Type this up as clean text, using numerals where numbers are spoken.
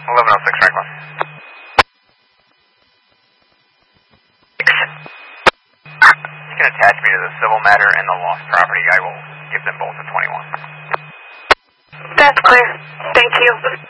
1106 Franklin. You can attach me to the civil matter and the lost property. I will give them both a 21. That's clear. Thank you.